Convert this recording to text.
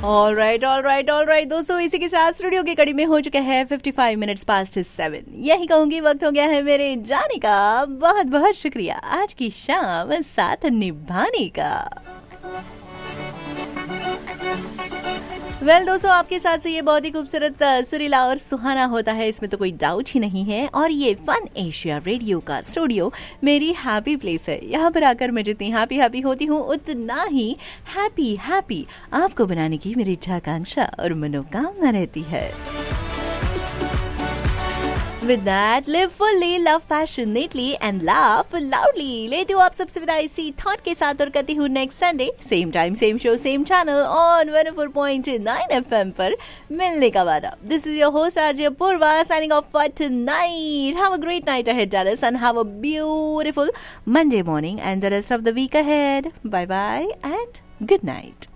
Alright दोस्तों, इसी के साथ स्टूडियो की कड़ी में हो चुका है 55 मिनट्स पास्ट 7। यही कहूंगी वक्त हो गया है मेरे जाने का। बहुत बहुत शुक्रिया आज की शाम साथ निभाने का। दोस्तों, आपके साथ से ये बहुत ही खूबसूरत, सुरीला और सुहाना होता है, इसमें तो कोई डाउट ही नहीं है। और ये फन एशिया रेडियो का स्टूडियो मेरी हैप्पी प्लेस है। यहाँ पर आकर मैं जितनी हैप्पी होती हूँ उतना ही हैप्पी आपको बनाने की मेरी इच्छा, आकांक्षा और मनोकामना रहती है। With that, live fully, love passionately and laugh loudly। लेती हूँ आप सबसे विदा इसी थॉट के साथ और कहती हूँ next Sunday same time same show same channel on 104.9 FM पर मिलने का वादा। This is your host RJ Purva signing off for tonight। Have a great night ahead, Dallas, and have a beautiful Monday morning and the rest of the week ahead। Bye bye and good night।